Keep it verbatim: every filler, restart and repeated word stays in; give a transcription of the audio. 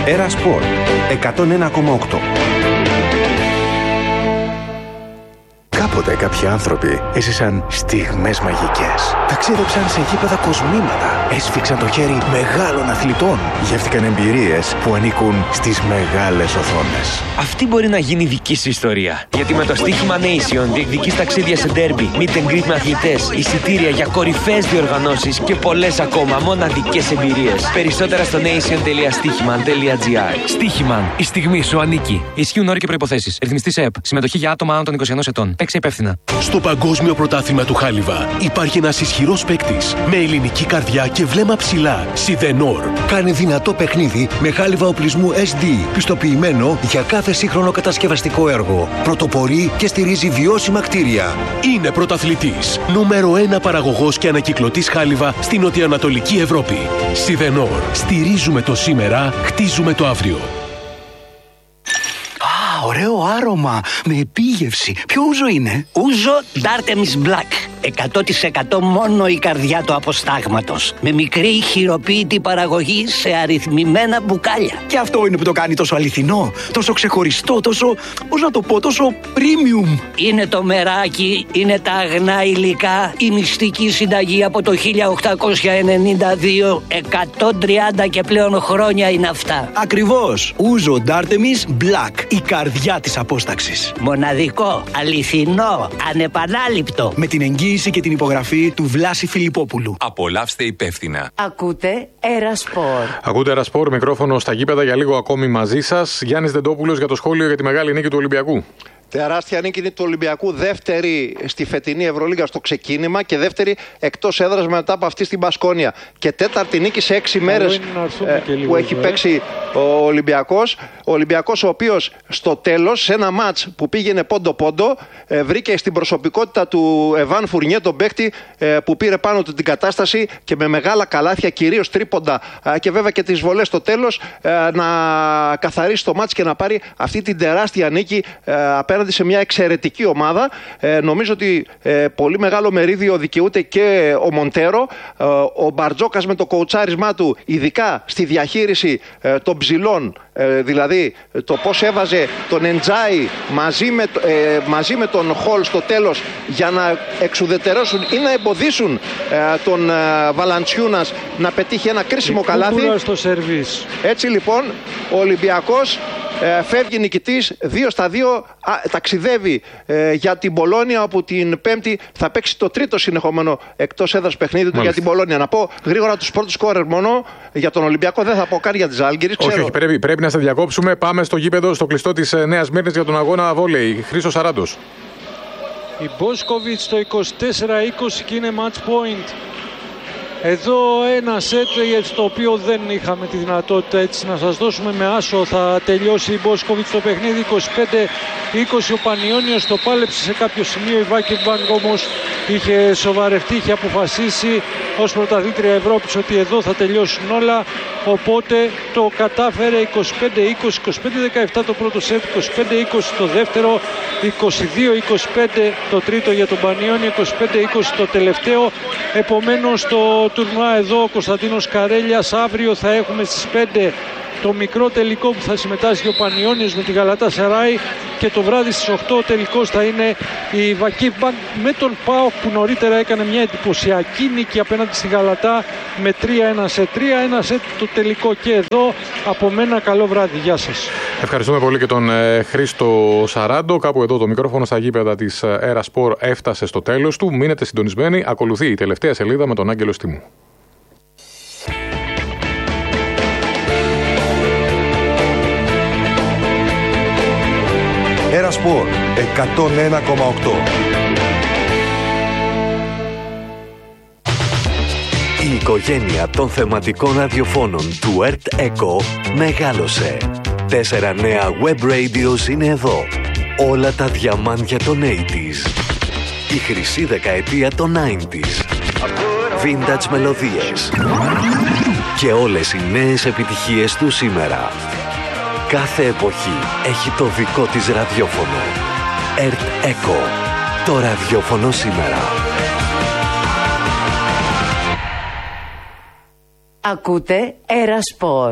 Έρα Σπορ εκατόν ένα κόμμα οκτώ. Κάποτε κάποιοι άνθρωποι έζησαν στιγμές μαγικές. Ταξίδεψαν σε γήπεδα κοσμήματα. Έσφιξαν το χέρι μεγάλων αθλητών. Γεύτηκαν εμπειρίες που ανήκουν στις μεγάλες οθόνες. Αυτή μπορεί να γίνει δική σου ιστορία. Γιατί με το στοίχημα Nation διεκδικείς ταξίδια σε ντέρμπι, meet and greet με αθλητές, εισιτήρια για κορυφαίες διοργανώσεις και πολλές ακόμα μοναδικές εμπειρίες. Περισσότερα στο nation τελεία στοίχημαν τελεία gr. Στοίχημαν. Η στιγμή σου ανήκει. Ισχύουν όροι και προϋποθέσεις. Ρυθμιστής ΕΕΠ. Συμμετοχή για άτομα άνω των είκοσι ενός ετών. Παίξε υπεύθυνα. Στο Παγκόσμιο Πρωτάθλημα του Χάλιβα υπάρχει ένας ισχυρός παίκτης με ελληνική καρδιά και βλέμμα ψηλά. Σιδενόρ. Κάνει δυνατό παιχνίδι με χάλιβα οπλισμού ες ντι, πιστοποιημένο για κάθε σύγχρονο κατασκευαστικό έργο. Πρωτοπορεί και στηρίζει βιώσιμα κτίρια. Είναι πρωταθλητής. Νούμερο ένα παραγωγός και ανακυκλωτής χάλιβα στην νοτιοανατολική Ευρώπη. Σιδενόρ. Στηρίζουμε το σήμερα, χτίζουμε το αύριο. Ωραίο άρωμα, με επίγευση. Ποιο ούζο είναι? Ούζο Ντάρτεμις Black. εκατό τοις εκατό μόνο η καρδιά του αποστάγματος. Με μικρή χειροποίητη παραγωγή σε αριθμημένα μπουκάλια. Και αυτό είναι που το κάνει τόσο αληθινό, τόσο ξεχωριστό, τόσο, πώς να το πω, τόσο premium. Είναι το μεράκι, είναι τα αγνά υλικά, η μυστική συνταγή από το χίλια οκτακόσια ενενήντα δύο. εκατόν τριάντα και πλέον χρόνια είναι αυτά. Ακριβώς. Ούζο Ντάρτεμις Black. Η καρδιά της απόσταξης. Μοναδικό, αληθινό, ανεπανάληπτο. Με την εγγύηση και την υπογραφή του Βλάση Φιλιππόπουλου. Απολαύστε υπεύθυνα. Ακούτε Έρα Σπορ. Ακούτε Έρα Σπορ, μικρόφωνο στα γήπεδα για λίγο ακόμη μαζί σας. Γιάννης Δεντόπουλος για το σχόλιο για τη μεγάλη νίκη του Ολυμπιακού. Τεράστια νίκη του Ολυμπιακού, δεύτερη στη φετινή Ευρωλίγα στο ξεκίνημα και δεύτερη εκτός έδρας μετά από αυτή στην Μπασκόνια. Και τέταρτη νίκη σε έξι μέρες ε, που έχει εδώ, παίξει ο Ολυμπιακός. Ο Ολυμπιακός ο οποίος στο τέλος, σε ένα μάτς που πήγαινε πόντο-πόντο, ε, βρήκε στην προσωπικότητα του Εβάν Φουρνιέ τον παίχτη ε, που πήρε πάνω του την κατάσταση και με μεγάλα καλάθια, κυρίως τρίποντα ε, και βέβαια και τις βολές στο τέλος ε, να καθαρίσει το μάτς και να πάρει αυτή την τεράστια νίκη ε, απέναντι σε μια εξαιρετική ομάδα. Ε, νομίζω ότι ε, πολύ μεγάλο μερίδιο δικαιούται και ο Μοντέρο. Ε, ο Μπαρτζόκας με το κοουτσάρισμά του, ειδικά στη διαχείριση ε, των ψηλών, ε, δηλαδή το πώς έβαζε τον Εντζάι μαζί με, ε, μαζί με τον Χολ στο τέλος για να εξουδετερώσουν ή να εμποδίσουν ε, τον ε, Βαλαντσιούνας να πετύχει ένα κρίσιμο καλάθι. Στο σερβίς. Έτσι λοιπόν ο Ολυμπιακός ε, φεύγει νικητής δύο στα δύο. Α, ταξιδεύει ε, για την Μπολόνια, όπου την Πέμπτη θα παίξει το τρίτο συνεχόμενο εκτός έδρας παιχνίδι του. Μάλιστα. Για την Μπολόνια. Να πω γρήγορα τους πρώτους σκόρερ μόνο για τον Ολυμπιακό, δεν θα πω καν για τη Ζάλγκιρις. Όχι, όχι, πρέπει, πρέπει να σε διακόψουμε. Πάμε στο γήπεδο, στο κλειστό της Νέας Σμύρνης για τον αγώνα βόλεϊ. Χρήστος Σαράντος. Η Μπόσκοβιτς στο είκοσι τέσσερα είκοσι και είναι match point. Εδώ ένα σετ στο οποίο δεν είχαμε τη δυνατότητα έτσι να σας δώσουμε με άσο. Θα τελειώσει η Μπόσκοβιτς το παιχνίδι είκοσι πέντε είκοσι. Ο Πανιόνιος το πάλεψε σε κάποιο σημείο. Η Βάκεβανγκ όμως είχε σοβαρευτεί, είχε αποφασίσει ως πρωταθλήτρια Ευρώπης ότι εδώ θα τελειώσουν όλα. Οπότε το κατάφερε είκοσι πέντε είκοσι, είκοσι πέντε δεκαεπτά το πρώτο σετ, είκοσι πέντε είκοσι το δεύτερο, είκοσι δύο είκοσι πέντε το τρίτο για τον Πανιόνιο, είκοσι πέντε είκοσι το τελευταίο. Επομένως το τουρνουά εδώ ο Κωνσταντίνος Καρέλιας. Αύριο θα έχουμε στις πέντε το μικρό τελικό που θα συμμετάσχει ο Πανιόνιος με τη Γαλατάσαράι και το βράδυ στις οκτώ ο τελικός θα είναι η Βακίβμπανκ με τον ΠΑΟΚ που νωρίτερα έκανε μια εντυπωσιακή νίκη απέναντι στη Γαλατά με τρία ένα σε τρία. Ένα σε το τελικό και εδώ. Από μένα καλό βράδυ. Γεια σας. Ευχαριστούμε πολύ και τον ε, Χρήστο Σαράντο. Κάπου εδώ το μικρόφωνο στα γήπεδα της Έρα Σπορ έφτασε στο τέλος του. Μείνετε συντονισμένοι. Ακολουθεί η τελευταία σελίδα με τον Άγγελο Στιμού. Έρα Σπορ εκατόν ένα κόμμα οκτώ. Η οικογένεια των θεματικών ραδιοφώνων του ΕΡΤ ΕΚΟ μεγάλωσε. Τέσσερα νέα web radios είναι εδώ. Όλα τα διαμάντια των ογδόντα. Η χρυσή δεκαετία των ενενήντα. Vintage μελωδίες. Και όλες οι νέες επιτυχίες του σήμερα. Κάθε εποχή έχει το δικό της ραδιόφωνο. ΕΡΤ ΕΚΟ. Το ραδιόφωνο σήμερα. Ακούτε Έρα Σπορ.